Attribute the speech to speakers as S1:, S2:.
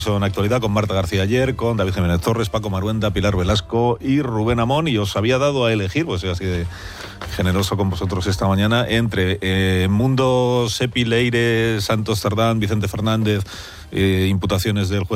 S1: Son Actualidad con Marta García ayer, con David Jiménez Torres, Paco Maruenda, Pilar Velasco y Rubén Amón, y os había dado a elegir, pues soy así de generoso con vosotros esta mañana, entre Mundo, Sepi, Leire, Santos Cerdán, Vicente Fernández, imputaciones del juez